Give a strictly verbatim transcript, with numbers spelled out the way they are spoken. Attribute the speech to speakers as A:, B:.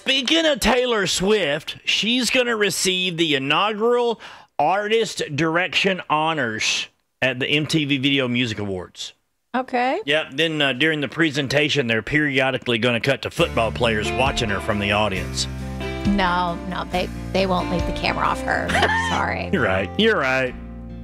A: speaking of Taylor Swift, she's going to receive the inaugural Artist Direction Honors at the M T V Video Music Awards.
B: Okay.
A: Yep. Then uh, during the presentation, they're periodically going to cut to football players watching her from the audience.
B: No, no, they, they won't leave the camera off her. Sorry.
A: You're right. You're right.